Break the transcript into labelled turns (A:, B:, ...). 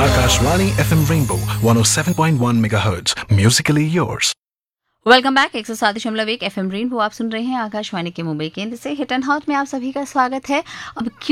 A: Akashvani FM Rainbow 107.1 MHz. Musically yours.
B: Welcome back 107.1 FM rainbow आप सुन रहे हैं आकाशवाणी के मुंबई केंद्र से। हिट एंड हॉट में आप सभी का स्वागत है। अब